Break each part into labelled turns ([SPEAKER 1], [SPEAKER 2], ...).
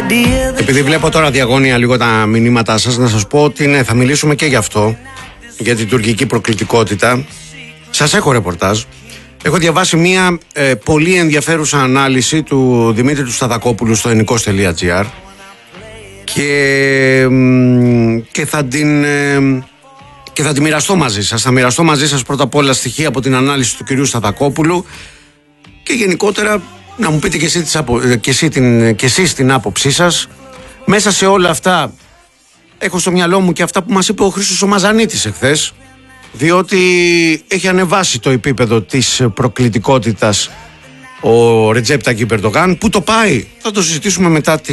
[SPEAKER 1] Επειδή βλέπω τώρα διαγώνια λίγο τα μηνύματά σας, να σας πω ότι ναι, θα μιλήσουμε και γι' αυτό, για την τουρκική προκλητικότητα. Σας έχω ρεπορτάζ. Έχω διαβάσει μια πολύ ενδιαφέρουσα ανάλυση του Δημήτρη του Σταθακόπουλου στο ενικός.gr και θα την μοιραστώ μαζί σας. Θα μοιραστώ μαζί σας πρώτα απ' όλα στοιχεία από την ανάλυση του κυρίου Σταθακόπουλου και γενικότερα να μου πείτε και εσείς την άποψή σας. Μέσα σε όλα αυτά έχω στο μυαλό μου και αυτά που μας είπε ο Χρήστος ο Μαζανίτης εχθές, διότι έχει ανεβάσει το επίπεδο της προκλητικότητας ο Ρετζέπ Ταγιπ Ερντογάν. Πού το πάει? Θα το συζητήσουμε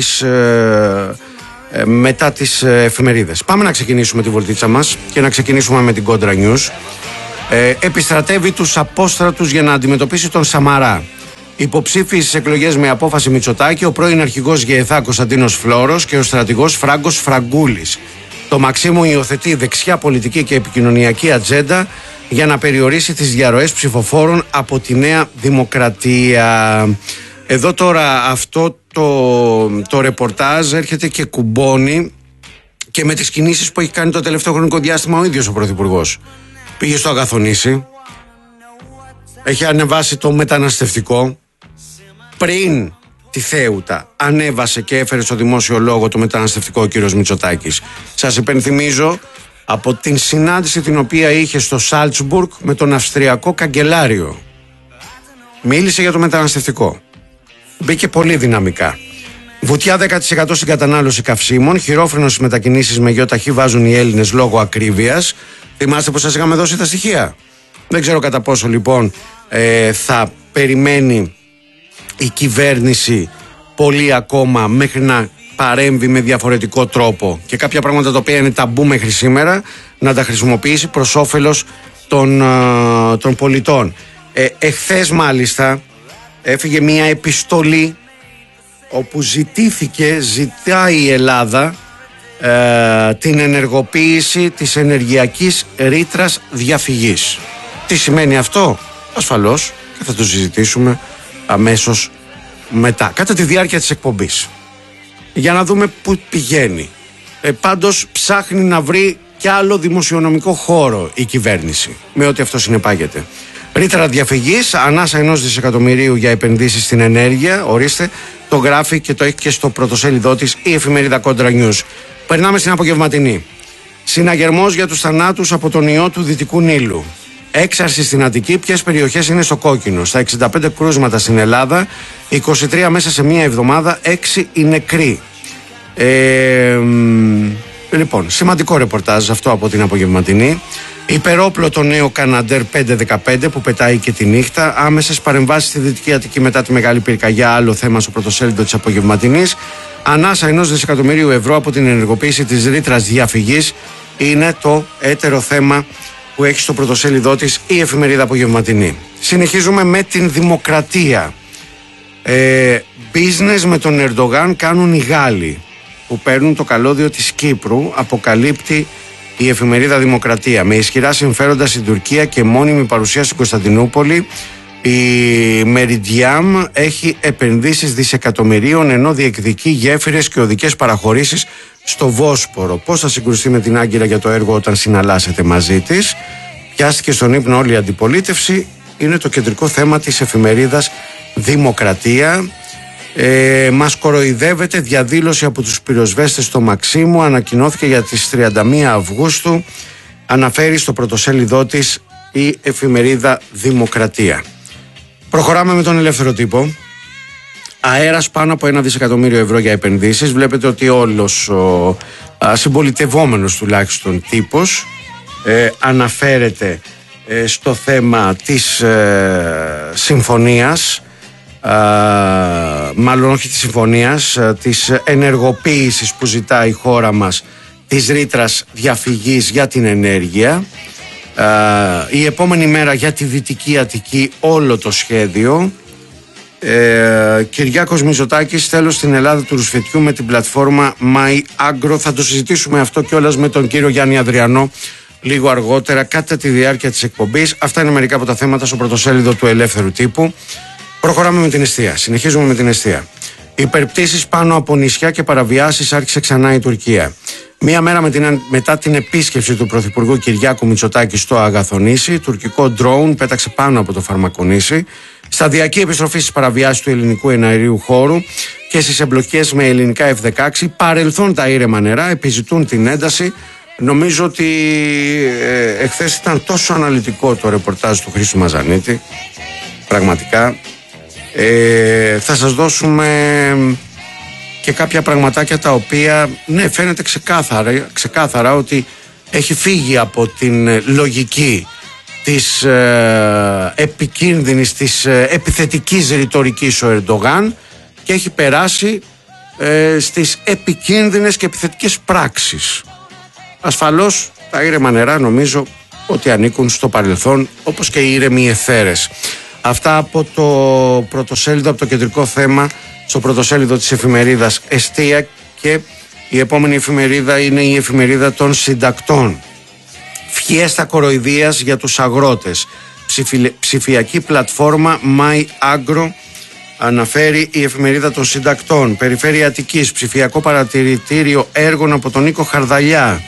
[SPEAKER 1] μετά τις εφημερίδες. Πάμε να ξεκινήσουμε τη βολτίτσα μας και να ξεκινήσουμε με την Κόντρα News. Επιστρατεύει τους απόστρατους για να αντιμετωπίσει τον Σαμαρά. Υποψήφιοι στις εκλογές με απόφαση Μητσοτάκη, ο πρώην αρχηγός ΓΕΘΑ Κωνσταντίνος Φλόρος και ο στρατηγός Φράγκος Φραγκούλης. Το Μαξίμου υιοθετεί δεξιά πολιτική και επικοινωνιακή ατζέντα για να περιορίσει τις διαρροές ψηφοφόρων από τη Νέα Δημοκρατία. Εδώ τώρα αυτό το ρεπορτάζ έρχεται και κουμπώνει και με τις κινήσεις που έχει κάνει το τελευταίο χρονικό διάστημα ο ίδιος ο Πρωθυπουργός. Πήγε στο Αγαθονήσι, έχει ανεβάσει το μεταναστευτικό. Πριν τη Θέουτα ανέβασε και έφερε στο δημόσιο λόγο το μεταναστευτικό ο κύριος Μητσοτάκης. Σας υπενθυμίζω από την συνάντηση την οποία είχε στο Σάλτσμπουργκ με τον Αυστριακό καγκελάριο. Μίλησε για το μεταναστευτικό. Μπήκε πολύ δυναμικά. Βουτιά 10% στην κατανάλωση καυσίμων, χειρόφρενο στις μετακινήσεις με γιοταχή βάζουν οι Έλληνες λόγω ακρίβειας. Θυμάστε πως σας είχαμε δώσει τα στοιχεία? Δεν ξέρω κατά πόσο λοιπόν θα περιμένει η κυβέρνηση πολύ ακόμα μέχρι να παρέμβει με διαφορετικό τρόπο και κάποια πράγματα τα οποία είναι ταμπού μέχρι σήμερα να τα χρησιμοποιήσει προς όφελος των πολιτών. Εχθές μάλιστα έφυγε μια επιστολή όπου ζητάει η Ελλάδα την ενεργοποίηση της ενεργειακής ρήτρας διαφυγής. Τι σημαίνει αυτό? Ασφαλώς και θα το συζητήσουμε αμέσως μετά, κατά τη διάρκεια της εκπομπής, για να δούμε πού πηγαίνει. Πάντως ψάχνει να βρει κι άλλο δημοσιονομικό χώρο η κυβέρνηση, με ό,τι αυτό συνεπάγεται. Ρήτρα διαφυγής, ανάσα 1 δισεκατομμυρίου για επενδύσεις στην ενέργεια, ορίστε, το γράφει και το έχει και στο πρωτοσέλιδό της η εφημερίδα Κόντρα News. Περνάμε στην απογευματινή. Συναγερμός για τους θανάτους από τον ιό του Δυτικού Νείλου. Έξαρση στην Αττική, ποιες περιοχές είναι στο κόκκινο? Στα 65 κρούσματα στην Ελλάδα, 23 μέσα σε μία εβδομάδα, 6 οι νεκροί. Λοιπόν, σημαντικό ρεπορτάζ αυτό από την απογευματινή. Υπερόπλο το νέο Καναντέρ 515 που πετάει και τη νύχτα. Άμεσες παρεμβάσεις στη Δυτική Αττική μετά τη Μεγάλη Πυρκαγιά, άλλο θέμα στο πρωτοσέλιδο της απογευματινής. Ανάσα 1 δισεκατομμυρίου ευρώ από την ενεργοποίηση της ρήτρας διαφυγής είναι το έτερο θέμα που έχει στο πρωτοσέλιδό της η εφημερίδα απογευματινή. Συνεχίζουμε με την Δημοκρατία. Business με τον Ερντογάν κάνουν οι Γάλλοι που παίρνουν το καλώδιο της Κύπρου, αποκαλύπτει η εφημερίδα Δημοκρατία. Με ισχυρά συμφέροντα στην Τουρκία και μόνιμη παρουσία στην Κωνσταντινούπολη, η Meridiam έχει επενδύσεις δισεκατομμυρίων ενώ διεκδικεί γέφυρες και οδικές παραχωρήσεις στο Βόσπορο. Πώς θα συγκρουστεί με την Άγκυρα για το έργο όταν συναλλάσσεται μαζί της? Πιάστηκε στον ύπνο όλη η αντιπολίτευση. Είναι το κεντρικό θέμα της εφημερίδας Δημοκρατία. Μας κοροϊδεύεται, διαδήλωση από τους πυροσβέστες στο Μαξίμου ανακοινώθηκε για τις 31 Αυγούστου, αναφέρει στο πρωτοσέλιδό της η εφημερίδα Δημοκρατία. Προχωράμε με τον Ελεύθερο Τύπο. Αέρας πάνω από 1 δισεκατομμύριο ευρώ για επενδύσεις. Βλέπετε ότι όλος ο συμπολιτευόμενος τουλάχιστον τύπος αναφέρεται στο θέμα της συμφωνίας, μάλλον όχι της συμφωνίας, της ενεργοποίησης που ζητάει η χώρα μας της ρήτρας διαφυγής για την ενέργεια. Η επόμενη μέρα για τη Δυτική Αττική όλο το σχέδιο. Κυριάκος Μητσοτάκης, τέλος στην Ελλάδα του ρουσφετιού με την πλατφόρμα MyAgro. Θα το συζητήσουμε αυτό κιόλας με τον κύριο Γιάννη Ανδριανό λίγο αργότερα κατά τη διάρκεια της εκπομπής. Αυτά είναι μερικά από τα θέματα στο πρωτοσέλιδο του Ελεύθερου Τύπου. Προχωράμε με την εστία. Συνεχίζουμε με την εστία. Υπερπτήσεις πάνω από νησιά και παραβιάσεις άρχισε ξανά η Τουρκία. Μία μέρα μετά την επίσκεψη του Πρωθυπουργού Κυριάκου Μητσοτάκη στο Αγαθονήσι, τουρκικό ντρόουν πέταξε πάνω από το Φαρμακονήσι. Σταδιακή επιστροφή στις παραβιάσεις του ελληνικού εναερίου χώρου και στις εμπλοκές με ελληνικά F-16. Παρελθόν τα ήρεμα νερά, επιζητούν την ένταση. Νομίζω ότι εχθές ήταν τόσο αναλυτικό το ρεπορτάζ του Χρήστου Μαζανίτη. Πραγματικά. Θα σας δώσουμε και κάποια πραγματάκια τα οποία φαίνεται ξεκάθαρα ότι έχει φύγει από την λογική της επικίνδυνης, της επιθετικής ρητορικής ο Ερντογάν και έχει περάσει στις επικίνδυνες και επιθετικές πράξεις. Ασφαλώς τα ήρεμα νερά νομίζω ότι ανήκουν στο παρελθόν, όπως και οι ήρεμοι αιθέρες. Αυτά από το πρωτοσέλιδο, από το κεντρικό θέμα, στο πρωτοσέλιδο της εφημερίδας Εστία, και η επόμενη εφημερίδα είναι η εφημερίδα των συντακτών. Φιέστα κοροϊδίας για τους αγρότες. Ψηφιακή πλατφόρμα My Agro, αναφέρει η εφημερίδα των συντακτών. Περιφέρεια Αττικής, ψηφιακό παρατηρητήριο έργων από τον Νίκο Χαρδαλιά.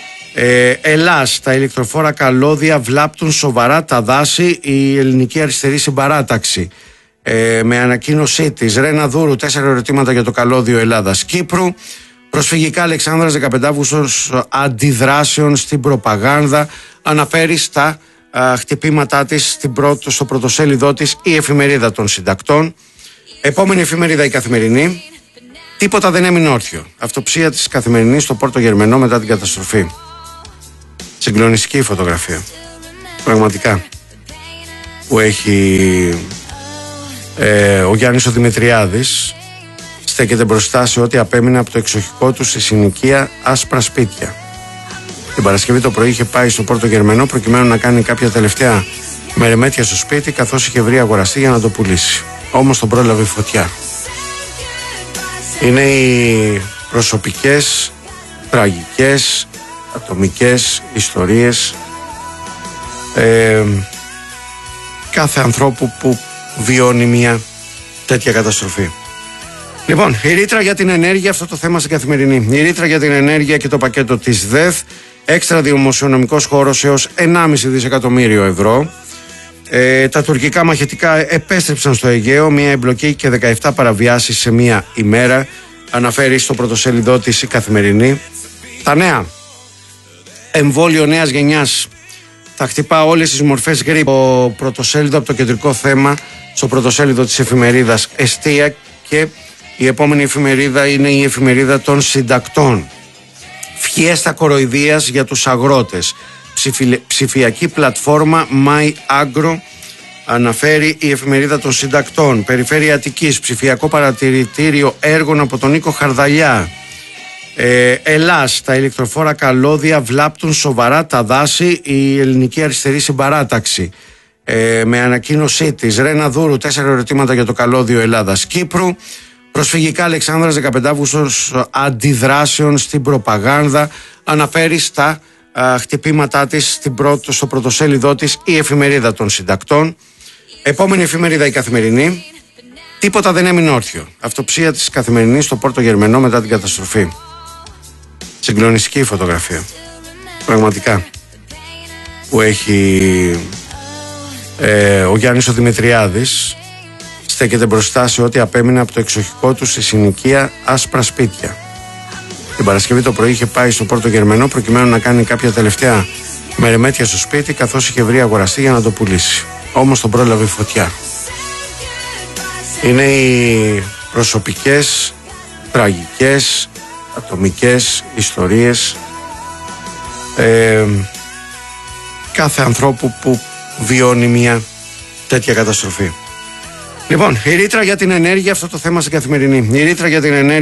[SPEAKER 1] Ελλάς, τα ηλεκτροφόρα καλώδια βλάπτουν σοβαρά τα δάση, η ελληνική αριστερή συμπαράταξη. Με ανακοίνωσή της Ρένα Δούρου, 4 ερωτήματα για το καλώδιο Ελλάδας-Κύπρου. Προσφυγικά Αλεξάνδρας, 15 Αύγουστος, αντιδράσεων στην προπαγάνδα. Αναφέρει στα χτυπήματά της στο πρωτοσέλιδό της η εφημερίδα των συντακτών. Επόμενη εφημερίδα η Καθημερινή. Τίποτα δεν έμεινε όρθιο. Αυτοψία της Καθημερινής στο Πόρτο Γερμενό μετά την καταστροφή. Συγκλονιστική φωτογραφία. Πραγματικά. Που έχει ο Γιάννης ο Δημητριάδης, στέκεται μπροστά σε ό,τι απέμεινε από το εξοχικό του στη συνοικία άσπρα σπίτια. Την Παρασκευή το πρωί είχε πάει στο Πόρτο Γερμενό προκειμένου να κάνει κάποια τελευταία μερεμέτια στο σπίτι, καθώς είχε βρει αγοραστή για να το πουλήσει. Όμως τον πρόλαβε η φωτιά. Είναι οι προσωπικές, τραγικές, ατομικές ιστορίες κάθε ανθρώπου που βιώνει μια τέτοια καταστροφή. Λοιπόν, η ρήτρα για την ενέργεια, αυτό το θέμα στην Καθημερινή. Η ρήτρα για την ενέργεια και το πακέτο της ΔΕΘ, έξτρα δημοσιονομικός χώρος έως 1,5 δισεκατομμύριο ευρώ. Τα τουρκικά μαχητικά επέστρεψαν στο Αιγαίο, μια εμπλοκή και 17 παραβιάσεις σε μια ημέρα, αναφέρει στο πρωτοσέλιδό της η Καθημερινή. Τα νέα. Εμβόλιο νέας γενιάς θα χτυπά όλες τις μορφές γρήπη. Το πρωτοσέλιδο από το κεντρικό θέμα, στο πρωτοσέλιδο της εφημερίδας Εστία, και η επόμενη εφημερίδα είναι η εφημερίδα των συντακτών. Φιέστα κοροϊδίας για τους αγρότες. Ψηφιακή πλατφόρμα My Agro, αναφέρει η εφημερίδα των συντακτών. Περιφέρεια Αττικής, ψηφιακό παρατηρητήριο έργων από τον Νίκο Χαρδαλιά. Ελλάς, τα ηλεκτροφόρα καλώδια βλάπτουν σοβαρά τα δάση, η ελληνική αριστερή συμπαράταξη. Με ανακοίνωσή της Ρένα Δούρου, 4 ερωτήματα για το καλώδιο Ελλάδας-Κύπρου. Προσφυγικά Αλεξάνδρας, 15 Αύγουστος, αντιδράσεων στην προπαγάνδα. Αναφέρει στα χτυπήματά της στο πρωτοσέλιδό της η εφημερίδα των συντακτών. Επόμενη εφημερίδα η Καθημερινή. Τίποτα δεν έμεινε όρθιο. Αυτοψία της Καθημερινής στο Πόρτο Γερμενό μετά την καταστροφή. Συγκλονιστική φωτογραφία. Πραγματικά. Που έχει ο Γιάννης ο Δημητριάδης, στέκεται μπροστά σε ό,τι απέμεινε από το εξοχικό του στη συνοικία άσπρα σπίτια. Την Παρασκευή το πρωί είχε πάει στο Πόρτο Γερμενό προκειμένου να κάνει κάποια τελευταία μερεμέτια στο σπίτι, καθώς είχε βρει αγοραστή για να το πουλήσει. Όμως τον πρόλαβε η φωτιά. Είναι οι προσωπικές, τραγικές, ατομικές ιστορίες κάθε ανθρώπου που βιώνει μια τέτοια καταστροφή. Λοιπόν, η ρήτρα για την ενέργεια, αυτό το θέμα στην Καθημερινή. Η ρήτρα για την ενέργεια